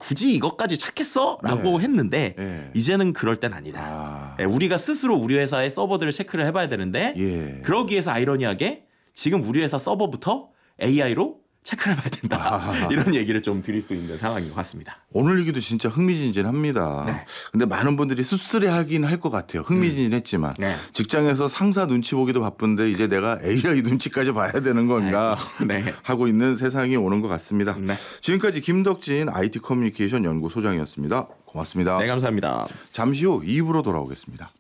굳이 이것까지 찾겠어?라고 네. 했는데 예. 이제는 그럴 땐 아니다. 우리가 스스로 우리 회사의 서버들을 체크를 해봐야 되는데 예. 그러기 위해서 아이러니하게 지금 우리 회사 서버부터 AI로 체크를 해봐야 된다. 이런 얘기를 좀 드릴 수 있는 상황인 것 같습니다. 오늘 얘기도 진짜 흥미진진합니다. 네. 근데 많은 분들이 씁쓸해하긴 할 것 같아요. 흥미진진했지만 네. 직장에서 상사 눈치 보기도 바쁜데 이제 내가 AI 눈치까지 봐야 되는 건가 네. 하고 있는 세상이 오는 것 같습니다. 네. 지금까지 김덕진 IT 커뮤니케이션 연구소장이었습니다. 고맙습니다. 네, 감사합니다. 잠시 후 2부로 돌아오겠습니다.